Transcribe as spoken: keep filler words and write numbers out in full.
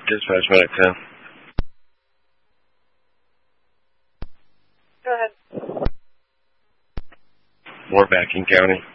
Dispatch Medic ten. Go ahead. We're back in county.